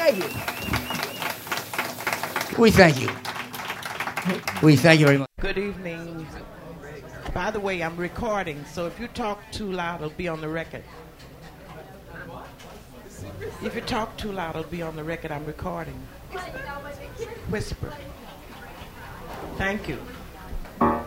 Thank you. We thank you. We thank you very much. Good evening. By the way, I'm recording, so if you talk too loud, it'll be on the record. If you talk too loud, it'll be on the record. I'm recording. Whisper. Thank you.